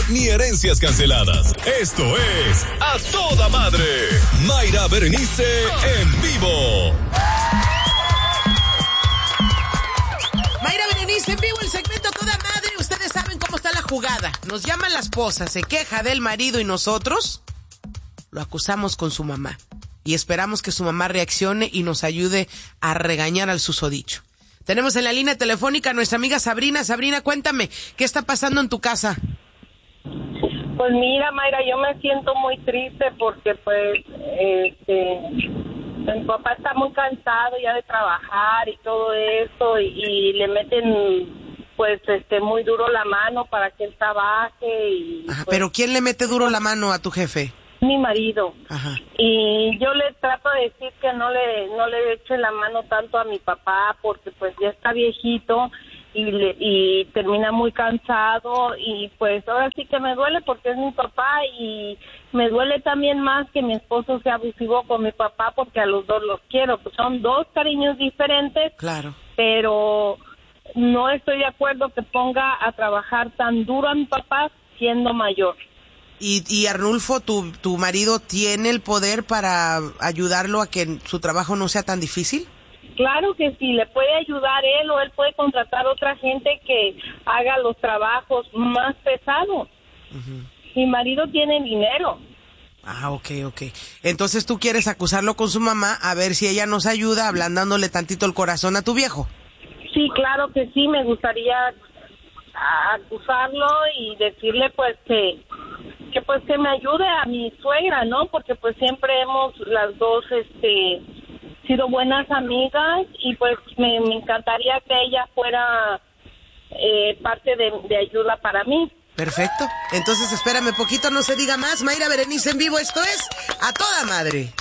ni herencias canceladas. Esto es A Toda Madre. Mayra Berenice en vivo. Mayra Berenice en vivo, el segmento A Toda Madre. Ustedes saben cómo está la jugada. Nos llama la esposa, se queja del marido y nosotros lo acusamos con su mamá. Y esperamos que su mamá reaccione y nos ayude a regañar al susodicho. Tenemos en la línea telefónica a nuestra amiga Sabrina. Sabrina, cuéntame, ¿qué está pasando en tu casa? Pues mira, Mayra, yo me siento muy triste porque pues mi papá está muy cansado ya de trabajar y todo eso y le meten pues muy duro la mano para que él trabaje y Ajá, pues, pero ¿quién le mete duro la mano a tu jefe? mi marido. Ajá. Y yo le trato de decir que no le eche la mano tanto a mi papá porque pues ya está viejito y termina muy cansado y pues ahora sí que me duele porque es mi papá y me duele también más que mi esposo sea abusivo con mi papá porque a los dos los quiero, pues son dos cariños diferentes. Claro. Pero no estoy de acuerdo que ponga a trabajar tan duro a mi papá siendo mayor. Y Arnulfo, tu marido, ¿tiene el poder para ayudarlo a que su trabajo no sea tan difícil? Claro que sí, le puede ayudar él o él puede contratar a otra gente que haga los trabajos más pesados. Uh-huh. Mi marido tiene dinero. Ah, ok. Entonces tú quieres acusarlo con su mamá a ver si ella nos ayuda ablandándole tantito el corazón a tu viejo. Sí, claro que sí, me gustaría acusarlo y decirle pues que me ayude a mi suegra, ¿no? Porque pues siempre hemos las dos sido buenas amigas y pues me encantaría que ella fuera parte de ayuda para mí. Perfecto. Entonces espérame poquito, no se diga más. Mayra Berenice en vivo, esto es A Toda Madre.